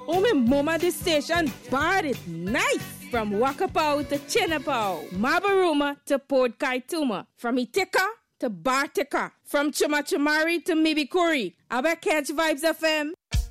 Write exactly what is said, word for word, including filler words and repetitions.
Oh, me mama, this station bad it nice. From Wakapau to Chinapau, Mabaruma to Port Kaituma, from Itika to Bartika, from Chumachumari to Mibikuri. Abba catch Vibes F M.